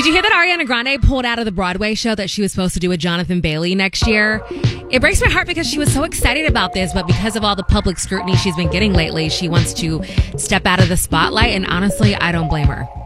you hear that Ariana Grande pulled out of the Broadway show that she was supposed to do with Jonathan Bailey next year? It breaks my heart because she was so excited about this, but because of all the public scrutiny she's been getting lately, she wants to step out of the spotlight, and honestly, I don't blame her.